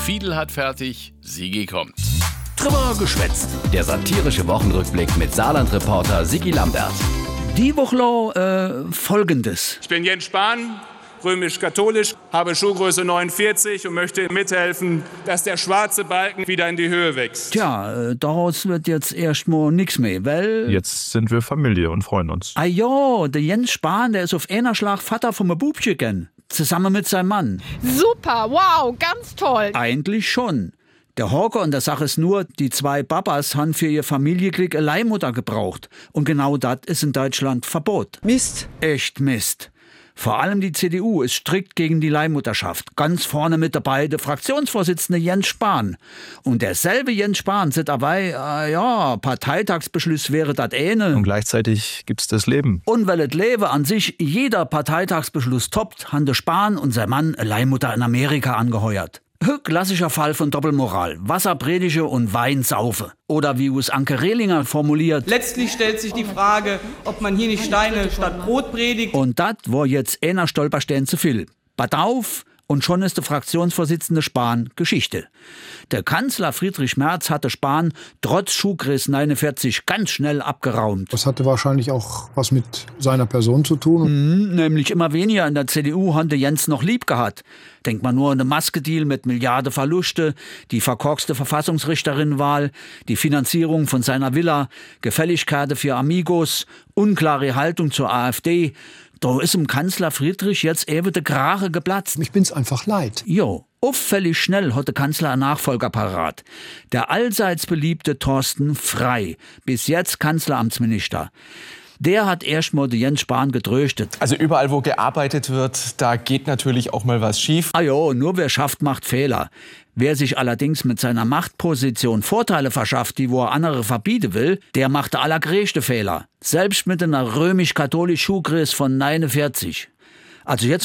Fiedel hat fertig, Sigi kommt. Drüber geschwätzt. Der satirische Wochenrückblick mit Saarland-Reporter Sigi Lambert. Die Woche Folgendes. Ich bin Jens Spahn, römisch-katholisch, habe Schuhgröße 49 und möchte mithelfen, dass der schwarze Balken wieder in die Höhe wächst. Tja, daraus wird jetzt erstmal nichts mehr, weil... Jetzt sind wir Familie und freuen uns. Ah ja, der Jens Spahn, der ist auf einer Schlag Vater vom Bubchen gen, zusammen mit seinem Mann. Super, wow, ganz toll. Eigentlich schon. Der Horker an der Sache ist nur, die zwei Babas haben für ihr Familienglück eine Leihmutter gebraucht. Und genau das ist in Deutschland Verbot. Mist. Echt Mist. Vor allem die CDU ist strikt gegen die Leihmutterschaft. Ganz vorne mit dabei der Fraktionsvorsitzende Jens Spahn. Und derselbe Jens Spahn sieht dabei, Parteitagsbeschluss wäre das eine. Und gleichzeitig gibt's das Leben. Und weil das Leben an sich jeder Parteitagsbeschluss toppt, haben der Spahn und sein Mann eine Leihmutter in Amerika angeheuert. Klassischer Fall von Doppelmoral. Wasser predige und Wein saufe. Oder wie es Anke Rehlinger formuliert. Letztlich stellt sich die Frage, ob man hier nicht Steine statt Brot predigt. Und das war jetzt einer Stolperstein zu viel. Pass auf, und schon ist der Fraktionsvorsitzende Spahn Geschichte. Der Kanzler Friedrich Merz hatte Spahn trotz Schuhgröße 49 ganz schnell abgeraumt. Das hatte wahrscheinlich auch was mit seiner Person zu tun. Nämlich immer weniger in der CDU hatte Jens noch lieb gehabt. Denkt man nur an den Maskendeal mit Milliarden Verluste, die verkorkste Verfassungsrichterinnenwahl, die Finanzierung von seiner Villa, Gefälligkeiten für Amigos, unklare Haltung zur AfD. Da ist dem Kanzler Friedrich jetzt eben der Kragen geplatzt. Ich bin's einfach leid. Jo, auffällig schnell hat der Kanzler einen Nachfolger parat. Der allseits beliebte Thorsten Frey, bis jetzt Kanzleramtsminister. Der hat erstmal den Jens Spahn getröstet. Also überall, wo gearbeitet wird, da geht natürlich auch mal was schief. Ah jo, nur wer schafft, macht Fehler. Wer sich allerdings mit seiner Machtposition Vorteile verschafft, die wo er andere verbieten will, der macht der allergrößte Fehler. Selbst mit einer römisch-katholisch Schuhgröße von 49. Also jetzt